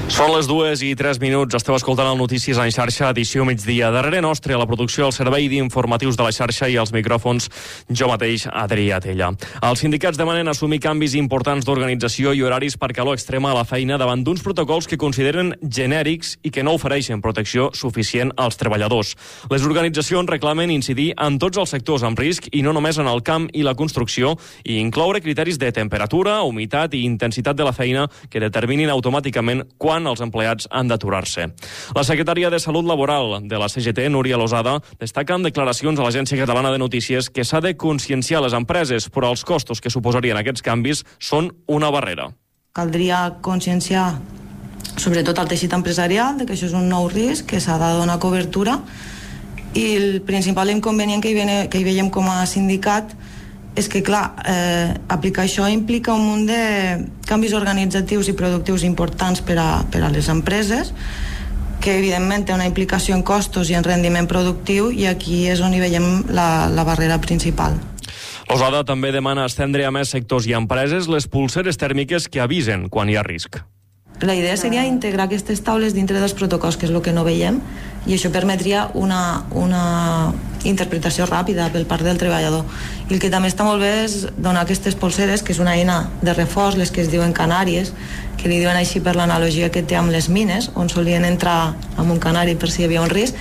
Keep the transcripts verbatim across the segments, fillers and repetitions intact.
Són les dues i tres minuts. Esteu escoltant el Notícies en xarxa, edició migdia. Darrere nostre, a la producció, el servei d'informatius de la xarxa i els micròfons, jo mateix, Adrià Tella. Els sindicats demanen assumir canvis importants d'organització i horaris per calor extrema a la feina davant d'uns protocols que consideren genèrics i que no ofereixen protecció suficient als treballadors. Les organitzacions reclamen incidir en tots els sectors amb risc i no només en el camp i la construcció, i incloure criteris de temperatura, humitat i intensitat de la feina que determinin automàticament quan els empleats han d'aturar-se. La secretària de Salut Laboral de la C G T, Núria Losada, destaca en declaracions a l'Agència Catalana de Notícies que s'ha de conscienciar les empreses, però els costos que suposarien aquests canvis són una barrera. Caldria conscienciar sobretot al teixit empresarial de que això és un nou risc, que s'ha de donar cobertura, i el principal inconvenient que hi, ve, que hi veiem com a sindicat és que, clar, eh, aplicar això implica un munt de canvis organitzatius i productius importants per a, per a les empreses, que evidentment té una implicació en costos i en rendiment productiu, i aquí és on hi veiem la, la barrera principal. Losada també demana estendre a més sectors i empreses les pulseres tèrmiques que avisen quan hi ha risc. La idea seria integrar aquestes taules dintre dels protocols, que és el que no veiem, i això permetria una, una interpretació ràpida per part del treballador. I el que també està molt bé és donar aquestes polseres, que és una eina de reforç, les que es diuen canàries, que li diuen així per l'analogia que té amb les mines, on solien entrar amb un canari per si hi havia un risc.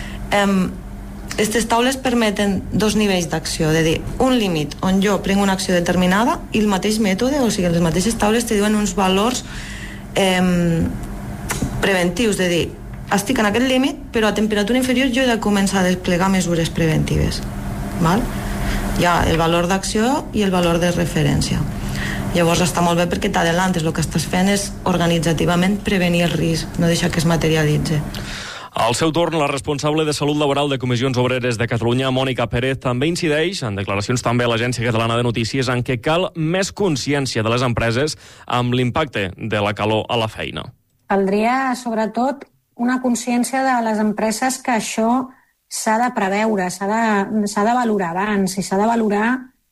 Aquestes taules permeten dos nivells d'acció, de dir, un límit on jo prenc una acció determinada i el mateix mètode, o sigui, les mateixes taules te diuen uns valors eh, preventius, de dir, estic en aquest límit, però a temperatura inferior jo he de començar a desplegar mesures preventives. Val? Hi ha el valor d'acció i el valor de referència. Llavors està molt bé perquè t'adelantes, el que estàs fent és organitzativament prevenir el risc, no deixar que es materialitzi. Al seu torn, la responsable de Salut Laboral de Comissions Obreres de Catalunya, Mònica Pérez, també incideix, en declaracions també a l'Agència Catalana de Notícies, en què cal més consciència de les empreses amb l'impacte de la calor a la feina. Caldria, sobretot, una consciència de les empreses que això s'ha de preveure, s'ha de, s'ha de valorar abans i s'ha de valorar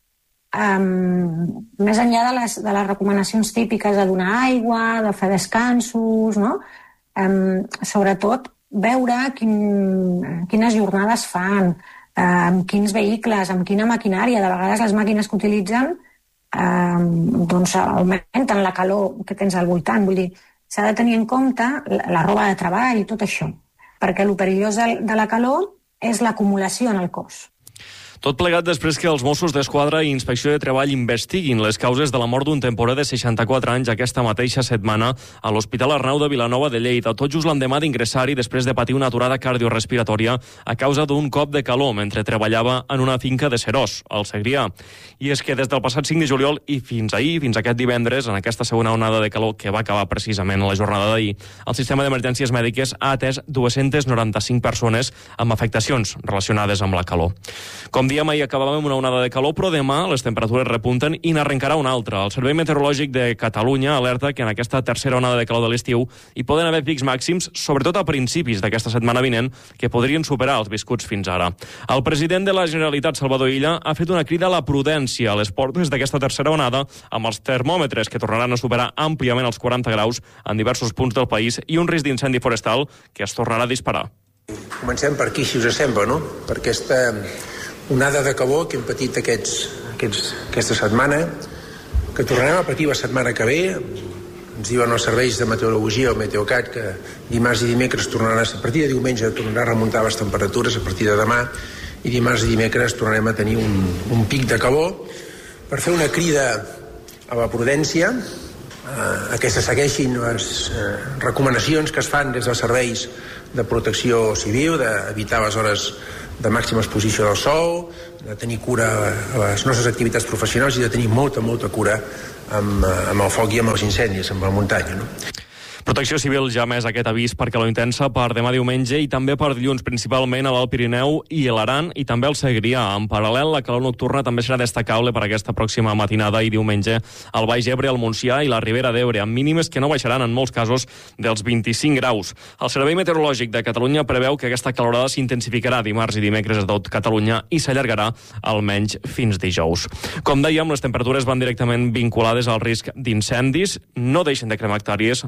um, més enllà de les, de les recomanacions típiques de donar aigua, de fer descansos, no? Um, sobretot veure quin, quines jornades fan, uh, amb quins vehicles, amb quina maquinària. De vegades les màquines que utilitzen um, doncs augmenten la calor que tens al voltant. Vull dir, s'ha de tenir en compte la roba de treball i tot això, perquè el perillós de la calor és l'acumulació en el cos. Tot plegat després que els Mossos d'Esquadra i Inspecció de Treball investiguin les causes de la mort d'un temporer de seixanta-quatre anys aquesta mateixa setmana a l'Hospital Arnau de Vilanova de Lleida, tot just l'endemà d'ingressar-hi després de patir una aturada cardiorespiratòria a causa d'un cop de calor mentre treballava en una finca de Serós, al Segrià. I és que des del passat cinc de juliol i fins ahir, fins aquest divendres, en aquesta segona onada de calor que va acabar precisament a la jornada d'ahir, el sistema d'emergències mèdiques ha atès dues-centes noranta-cinc persones amb afectacions relacionades amb la calor. Com diem, ahir acabàvem una onada de calor, però demà les temperatures repunten i n'arrencarà una altra. El Servei Meteorològic de Catalunya alerta que en aquesta tercera onada de calor de l'estiu hi poden haver pics màxims, sobretot a principis d'aquesta setmana vinent, que podrien superar els viscuts fins ara. El president de la Generalitat, Salvador Illa, ha fet una crida a la prudència a les portes d'aquesta tercera onada, amb els termòmetres que tornaran a superar àmpliament els quaranta graus en diversos punts del país i un risc d'incendi forestal que es tornarà a disparar. Comencem per aquí, si us sembla, no? Per aquesta onada de calor que hem patit aquests, aquests, aquesta setmana, que tornarem a patir la setmana que ve. Ens diuen els serveis de meteorologia, el Meteocat, que dimarts i dimecres tornaran a partir de diumenge tornarà a remuntar les temperatures a partir de demà, i dimarts i dimecres tornarem a tenir un, un pic de calor, per fer una crida a la prudència, a que se segueixin les eh, recomanacions que es fan des dels serveis de protecció civil, d'evitar les hores de màxima exposició del sol, de tenir cura a les nostres activitats professionals i de tenir molta, molta cura amb, amb el foc i amb els incendis, amb la muntanya, no? Protecció Civil ja més aquest avís per calor intensa per demà diumenge i també per dilluns, principalment a l'Alt Pirineu i a l'Aran i també al Segrià. En paral·lel, la calor nocturna també serà destacable per aquesta pròxima matinada i diumenge al Baix Ebre, al Montsià i la Ribera d'Ebre, amb mínimes que no baixaran en molts casos dels vint-i-cinc graus. El Servei Meteorològic de Catalunya preveu que aquesta calorada s'intensificarà dimarts i dimecres a tot Catalunya i s'allargarà almenys fins dijous. Com dèiem, les temperatures van directament vinculades al risc d'incendis, no deixen de cremar hectàrees de territori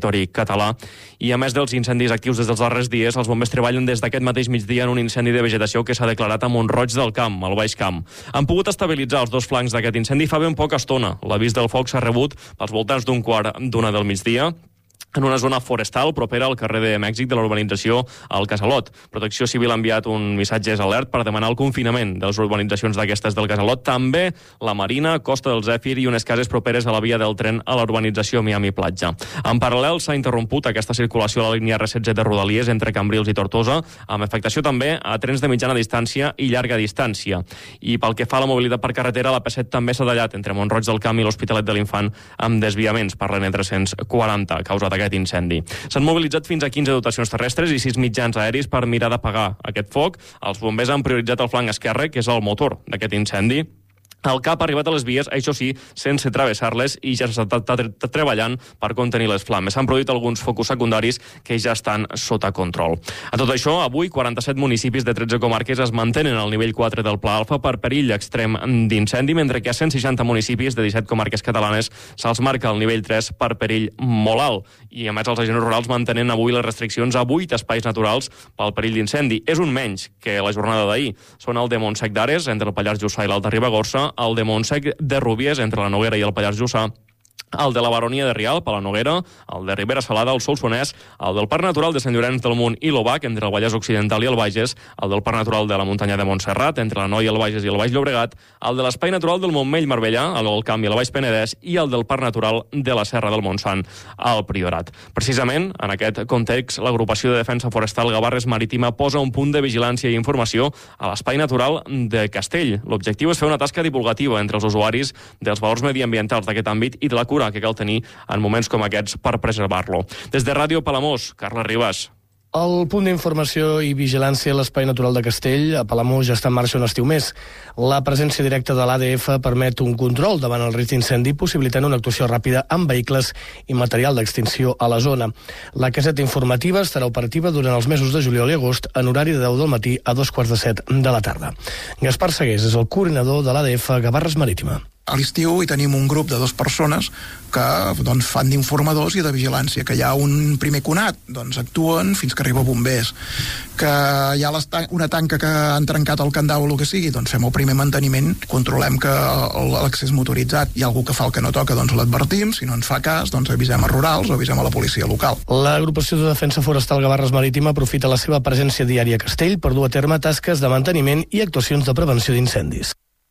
històric català. I a més dels incendis actius des dels darrers dies, els bombers treballen des d'aquest mateix migdia en un incendi de vegetació que s'ha declarat a Mont-roig del Camp, al Baix Camp. Han pogut estabilitzar els dos flancs d'aquest incendi fa ben poca estona. L'avís del foc s'ha rebut pels voltants d'un quart d'una del migdia, en una zona forestal propera al carrer de Mèxic de la urbanització al Casalot. Protecció Civil ha enviat un missatge alert per demanar el confinament de les urbanitzacions d'aquestes del Casalot. També la Marina, Costa del Zèfir i unes cases properes a la via del tren a la urbanització Miami Platja. En paral·lel s'ha interromput aquesta circulació a la línia R setze de Rodalies entre Cambrils i Tortosa, amb afectació també a trens de mitjana distància i llarga distància. I pel que fa a la mobilitat per carretera, la P set també s'ha tallat entre Mont-roig del Camp i l'Hospitalet de l'Infant amb desviaments per l'N tres-cents quaranta, causat aquest incendi. S'han mobilitzat fins a quinze dotacions terrestres i sis mitjans aeris per mirar d'apagar aquest foc. Els bombers han prioritzat el flanc esquerre, que és el motor d'aquest incendi. El cap ha arribat a les vies, això sí, sense travessar-les, i ja s'està treballant per contenir les flames. S'han produït alguns focus secundaris que ja estan sota control. A tot això, avui, quaranta-set municipis de tretze comarques es mantenen al nivell quatre del Pla Alfa per perill extrem d'incendi, mentre que a cent seixanta municipis de disset comarques catalanes se'ls marca el nivell tres per perill molt alt. I, a més, els agents rurals mantenen avui les restriccions a vuit espais naturals pel perill d'incendi. És un menys que la jornada d'ahir. Són el de Montsec d'Ares, entre el Pallars Jussà i l'Alta Ribagorça, el de Montsec de Rúbies, entre la Noguera i el Pallars Jussà, el de la Baronia de Rialp, a la Noguera, el de Ribera Salada, al Solsonès, el del Parc Natural de Sant Llorenç del Munt i l'Obac, entre el Vallès Occidental i el Bages, el del Parc Natural de la Muntanya de Montserrat, entre la Noia, el Bages i el Baix Llobregat, el de l'Espai Natural del Montmell-Marbellà, al Camp i el Baix Penedès, i el del Parc Natural de la Serra del Montsant, al Priorat. Precisament, en aquest context, l'Agrupació de Defensa Forestal Gavarres Marítima posa un punt de vigilància i informació a l'Espai Natural de Castell. L'objectiu és fer una tasca divulgativa entre els usuaris dels valors mediambientals d'aquest àmbit i de la cura que cal tenir en moments com aquests per preservar-lo. Des de Ràdio Palamós, Carles Ribas. El punt d'informació i vigilància a l'Espai Natural de Castell, a Palamós, ja està en marxa un estiu més. La presència directa de l'A D F permet un control davant el risc d'incendi, possibilitant una actuació ràpida amb vehicles i material d'extinció a la zona. La caseta informativa estarà operativa durant els mesos de juliol i agost en horari de deu del matí a dos quarts de set de la tarda. Gaspar Segués és el coordinador de l'A D F Gavarres Marítima. A l'estiu hi tenim un grup de dues persones que doncs, fan d'informadors i de vigilància, que hi ha un primer conat, doncs actuen fins que arriba bombers, que hi ha una tanca que han trencat el candau o el que sigui, doncs fem el primer manteniment, controlem que l'accés motoritzat hi ha algú que fa el que no toca, doncs l'advertim, si no ens fa cas, doncs avisem a rurals o avisem a la policia local. L'Agrupació de Defensa Forestal Gavarres Marítima aprofita la seva presència diària a Castell per dur a terme tasques de manteniment i actuacions de prevenció d'incendis.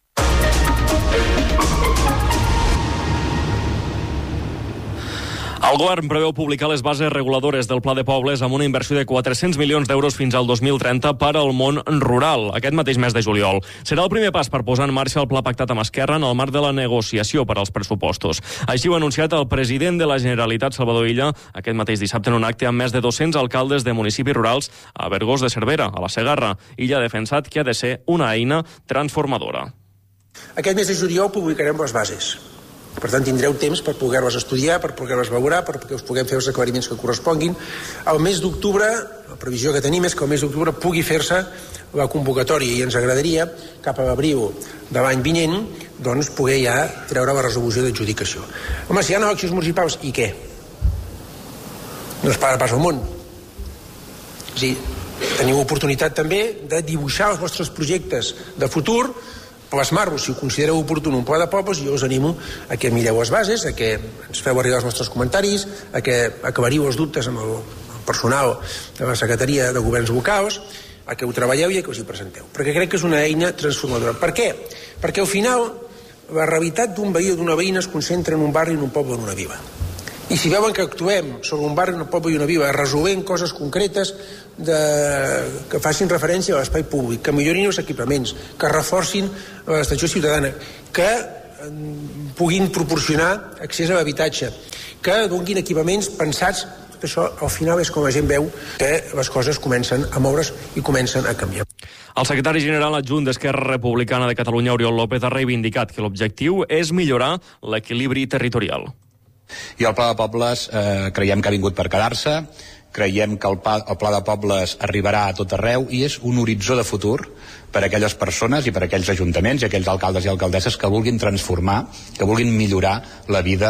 El govern preveu publicar les bases reguladores del Pla de Pobles amb una inversió de quatre-cents milions d'euros fins al dos mil trenta per al món rural, aquest mateix mes de juliol. Serà el primer pas per posar en marxa el pla pactat amb Esquerra en el marc de la negociació per als pressupostos. Així ho ha anunciat el president de la Generalitat, Salvador Illa, aquest mateix dissabte en un acte amb més de dos-cents alcaldes de municipis rurals a Vergós de Cervera, a la Segarra. Illa ha defensat que ha de ser una eina transformadora. Aquest mes de juliol publicarem les bases. Per tant, tindreu temps per poder-les estudiar, per poder-les valorar, perquè us puguem fer els aclariments que corresponguin. El mes d'octubre, la previsió que tenim és que el mes d'octubre pugui fer-se la convocatòria i ens agradaria, cap a l'abril de l'any vinent, doncs, poder ja treure la resolució d'adjudicació. Home, si hi ha eleccions municipals, i què? No es para pas al món. És a dir, teniu oportunitat també de dibuixar els vostres projectes de futur, plasmar-vos, si ho considereu oportú, un pla de pobles, i jo us animo a que mireu les bases, a que ens feu arribar els nostres comentaris, a que aclariu els dubtes amb el personal de la Secretaria de Governs Locals, a que ho treballeu i a que us hi presenteu. Perquè crec que és una eina transformadora. Per què? Perquè al final la realitat d'un veí o d'una veïna es concentra en un barri, en un poble, en una vila. I si veuen que actuem sobre un barri, un poble i una vila, resolent coses concretes de... que facin referència a l'espai públic, que millorin els equipaments, que reforcin l'estació ciutadana, que puguin proporcionar accés a l'habitatge, que donin equipaments pensats, tot això al final és com la gent veu que les coses comencen a moure's i comencen a canviar. El secretari general adjunt d'Esquerra Republicana de Catalunya, Oriol López, ha reivindicat que l'objectiu és millorar l'equilibri territorial. I el Pla de Pobles eh, creiem que ha vingut per quedar-se, creiem que el pla, el Pla de Pobles arribarà a tot arreu i és un horitzó de futur per a aquelles persones i per a aquells ajuntaments i aquells alcaldes i alcaldesses que vulguin transformar, que vulguin millorar la vida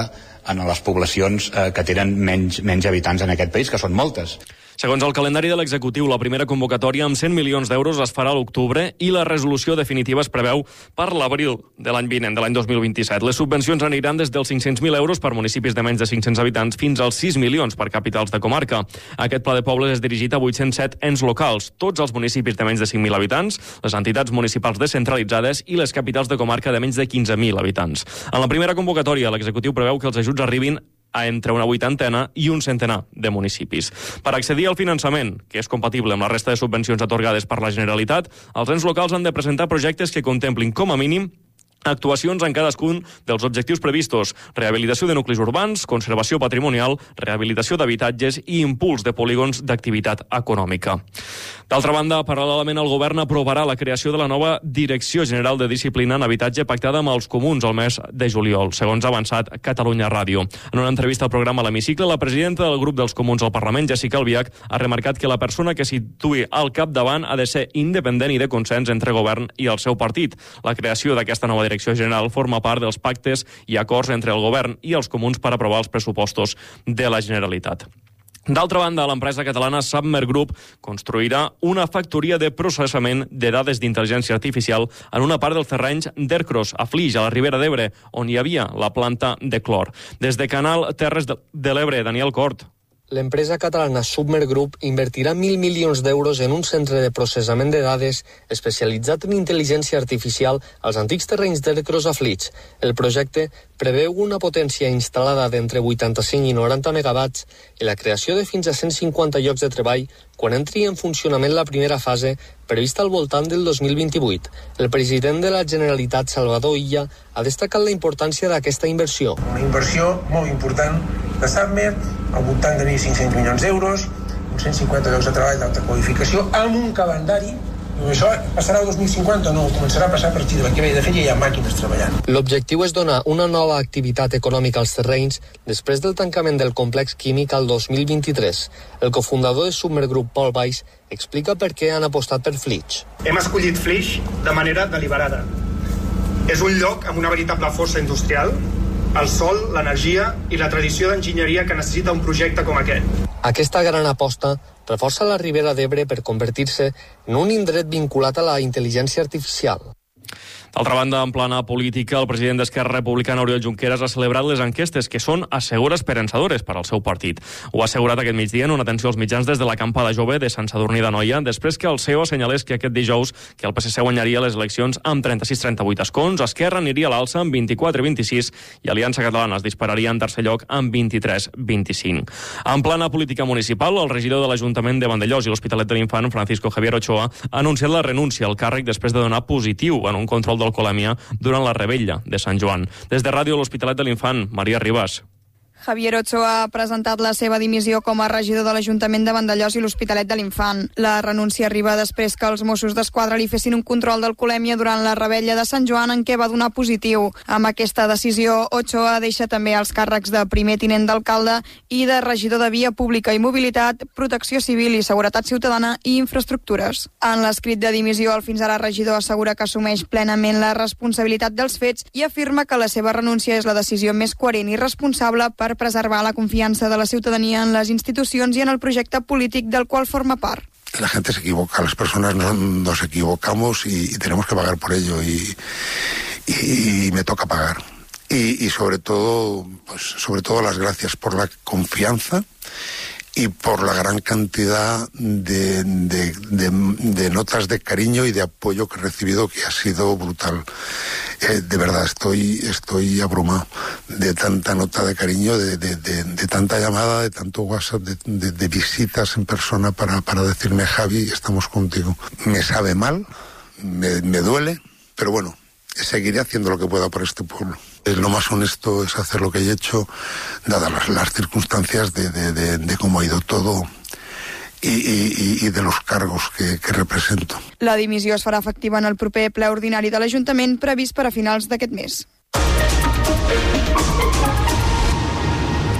en les poblacions eh, que tenen menys, menys habitants en aquest país, que són moltes. Segons el calendari de l'executiu, la primera convocatòria amb cent milions d'euros es farà a l'octubre i la resolució definitiva es preveu per l'abril de l'any vinent, de l'any dos mil vint-i-set. Les subvencions aniran des dels cinc-cents mil euros per municipis de menys de cinc-cents habitants fins als sis milions per capitals de comarca. Aquest pla de pobles és dirigit a vuit-cents set ens locals, tots els municipis de menys de cinc mil habitants, les entitats municipals descentralitzades i les capitals de comarca de menys de quinze mil habitants. En la primera convocatòria, l'executiu preveu que els ajuts arribin a entre una vuitantena i un centenar de municipis. Per accedir al finançament, que és compatible amb la resta de subvencions atorgades per la Generalitat, els ens locals han de presentar projectes que contemplin com a mínim actuacions en cadascun dels objectius previstos: rehabilitació de nuclis urbans, conservació patrimonial, rehabilitació d'habitatges i impuls de polígons d'activitat econòmica. D'altra banda, paral·lelament, el govern aprovarà la creació de la nova Direcció General de Disciplina en Habitatge pactada amb els comuns el mes de juliol, segons ha avançat Catalunya Ràdio. En una entrevista al programa L'Hemicicle, la presidenta del grup dels comuns al Parlament, Jessica Albiach, ha remarcat que la persona que situï al capdavant ha de ser independent i de consens entre govern i el seu partit. La creació d'aquesta nova Direcció General forma part dels pactes i acords entre el govern i els comuns per aprovar els pressupostos de la Generalitat. D'altra banda, l'empresa catalana Submer Group construirà una factoria de processament de dades d'intel·ligència artificial en una part dels terrenys d'Ercros, a Flix, a la Ribera d'Ebre, on hi havia la planta de clor. Des de Canal Terres de l'Ebre, Daniel Cort. L'empresa catalana Submer Group invertirà mil milions d'euros en un centre de processament de dades especialitzat en intel·ligència artificial als antics terrenys d'Ercros a Flix. El projecte preveu una potència instal·lada d'entre vuitanta-cinc i noranta megawatts i la creació de fins a cent cinquanta llocs de treball quan entri en funcionament la primera fase, prevista al voltant del dos mil vint-i-vuit. El president de la Generalitat, Salvador Illa, ha destacat la importància d'aquesta inversió. Una inversió molt important de Submer, al voltant de mil cinc-cents milions d'euros, uns cent cinquanta llocs de treball d'alta qualificació, amb un calendari. Això passarà el dos mil cinquanta, no, començarà a passar a partir de l'any que ve. De fet, ja hi ha màquines treballant. L'objectiu és donar una nova activitat econòmica als terrenys després del tancament del complex químic al dos mil vint-i-tres. El cofundador de Submer Group, Paul Weiss, explica per què han apostat per Flix. Hem escollit Flix de manera deliberada. És un lloc amb una veritable força industrial, el sol, l'energia i la tradició d'enginyeria que necessita un projecte com aquest. Aquesta gran aposta reforça la Ribera d'Ebre per convertir-se en un indret vinculat a la intel·ligència artificial. D'altra banda, en plana política, el president d'Esquerra Republicana, Oriol Junqueras, ha celebrat les enquestes que són assegura esperançadores per al seu partit. Ho ha assegurat aquest migdia en una atenció als mitjans des de l'acampada jove de Sant Sadurní d'Anoia, després que el C E O assenyalés que aquest dijous que el P S C guanyaria les eleccions amb trenta-sis a trenta-vuit escons, Esquerra aniria a l'alça amb vint-i-quatre a vint-i-sis i Aliança Catalana es dispararia en tercer lloc amb vint-i-tres a vint-i-cinc. En plana política municipal, el regidor de l'Ajuntament de Vandellòs i l'Hospitalet de l'Infant, Francisco Javier Ochoa, ha anunciat la renúncia al càrrec després de donar positiu en un control d'alcoholèmia durant la rebella de Sant Joan. Des de Ràdio l'Hospitalet de l'Infant, Maria Ribas. Javier Ochoa ha presentat la seva dimissió com a regidor de l'Ajuntament de Vandellòs i l'Hospitalet de l'Infant. La renúncia arriba després que els Mossos d'Esquadra li fessin un control d'alcoholèmia durant la rebella de Sant Joan en què va donar positiu. Amb aquesta decisió, Ochoa deixa també els càrrecs de primer tinent d'alcalde i de regidor de Via Pública i Mobilitat, Protecció Civil i Seguretat Ciutadana i Infraestructures. En l'escrit de dimissió, el fins ara regidor assegura que assumeix plenament la responsabilitat dels fets i afirma que la seva renúncia és la decisió més coherent i responsable per preservar la confianza de la ciudadanía en las institucions y en el projecte polític del cual forma part. La gente se equivoca, las personas no, nos equivocamos y, y tenemos que pagar por ello y, y, y me toca pagar. Y, y sobre todo, pues sobre todo las gracias por la confianza y por la gran cantidad de, de, de, de notas de cariño y de apoyo que he recibido, que ha sido brutal. Eh, de verdad, estoy, estoy abrumado de tanta nota de cariño, de, de, de, de tanta llamada, de tanto WhatsApp, de, de, de visitas en persona para, para decirme, Javi, estamos contigo. Me sabe mal, me, me duele, pero bueno, seguiré haciendo lo que pueda por este pueblo. Lo más honesto es hacer lo que he hecho, dadas las, las circunstancias de, de, de, de cómo ha ido todo i, i, i de los cargos que, que represento. La dimissió es farà efectiva en el proper ple ordinari de l'Ajuntament previst per a finals d'aquest mes.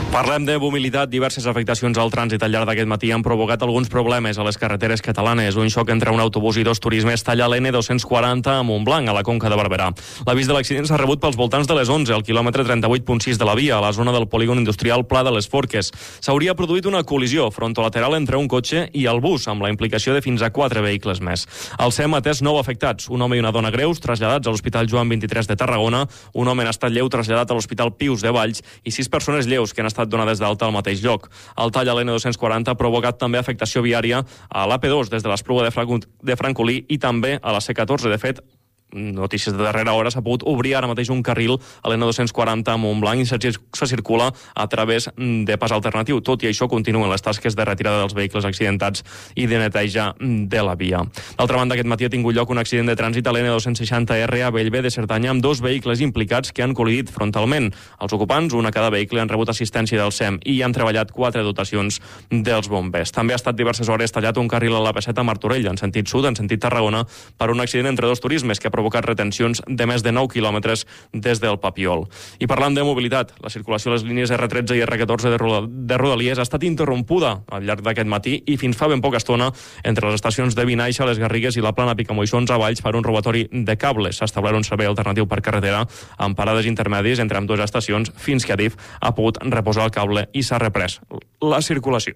Parlem de mobilitat. Diverses afectacions al trànsit al llarg d'aquest matí han provocat alguns problemes a les carreteres catalanes. Un xoc entre un autobús i dos turismes talla l'N dos quaranta a Montblanc, a la Conca de Barberà. L'avís de l'accident s'ha rebut pels voltants de les onze, al quilòmetre trenta-vuit punt sis de la via, a la zona del polígon industrial Pla de les Forques. S'hauria produït una col·lisió frontolateral entre un cotxe i el bus, amb la implicació de fins a quatre vehicles més. El S E M ha atès nou afectats, un home i una dona greus, traslladats a l'Hospital Joan vint-i-tres de Tarragona, un home en estat lleu traslladat a l'Hospital Pius de Valls i sis persones lleus que han estat donades d'alta al mateix lloc. El tall a l'N dos quaranta ha provocat també afectació viària a l'A P dos des de l'Espluga de Francolí i també a la C catorze. De fet, notícies de darrera hora, s'ha pogut obrir ara mateix un carril a l'N dos quaranta a Montblanc i se circula a través de pas alternatiu. Tot i això, continuen les tasques de retirada dels vehicles accidentats i de neteja de la via. D'altra banda, aquest matí ha tingut lloc un accident de trànsit a l'N dos seixanta R a Bellver de Cerdanya amb dos vehicles implicats que han col·lidit frontalment. Els ocupants, un a cada vehicle, han rebut assistència del S E M i han treballat quatre dotacions dels bombers. També ha estat diverses hores tallat un carril a la P set a Martorell, en sentit sud, en sentit Tarragona, per un accident entre dos turismes que ha provocat retencions de més de nou quilòmetres des del Papiol. I parlant de mobilitat, la circulació a les línies R tretze i R catorze de Rodalies ha estat interrompuda al llarg d'aquest matí i fins fa ben poca estona entre les estacions de Vinaixa, les Garrigues i la Plana Picamoixons a Valls per un robatori de cables. S'ha establert un servei alternatiu per carretera amb parades intermèdies entre ambdues estacions fins que Adif ha pogut reposar el cable i s'ha reprès la circulació.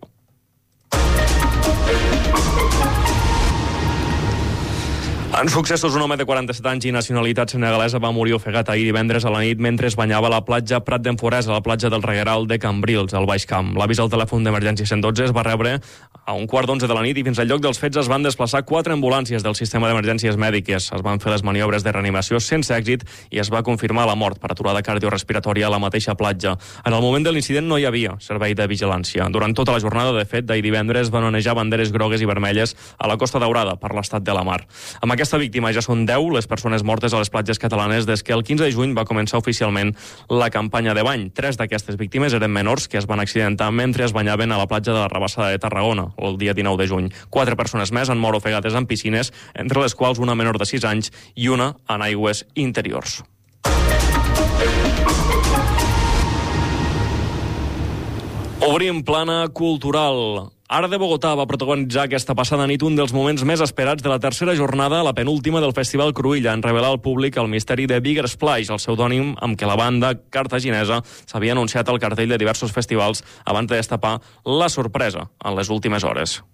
En successos, un home de quaranta-set anys i nacionalitat senegalesa va morir ofegat ahir divendres a la nit mentre es banyava a la platja Prat d'en Forès, a la platja del Regueral de Cambrils, al Baix Camp. L'avís al telèfon d'emergència cent dotze es va rebre a un quart d'onze de la nit i fins al lloc dels fets es van desplaçar quatre ambulàncies del sistema d'emergències mèdiques. Es van fer les maniobres de reanimació sense èxit i es va confirmar la mort per aturada cardiorespiratòria a la mateixa platja. En el moment de l'incident no hi havia servei de vigilància. Durant tota la jornada, de fet, d'ahir divendres van onejar banderes grogues i vermelles a la Costa Daurada per l'estat de la mar. Amb aquesta víctima ja són deu les persones mortes a les platges catalanes des que el quinze de juny va començar oficialment la campanya de bany. Tres d'aquestes víctimes eren menors que es van accidentar mentre es banyaven a la platja de la Rabassada de Tarragona el dia dinou de juny. Quatre persones més han mort ofegades en piscines, entre les quals una menor de sis anys i una en aigües interiors. Obrim plana cultural. Art de Bogotà va protagonitzar aquesta passada nit un dels moments més esperats de la tercera jornada, la penúltima del Festival Cruïlla, en revelar al públic el misteri de Bigger Splash, el pseudònim amb què la banda cartaginesa s'havia anunciat al cartell de diversos festivals abans de destapar la sorpresa en les últimes hores.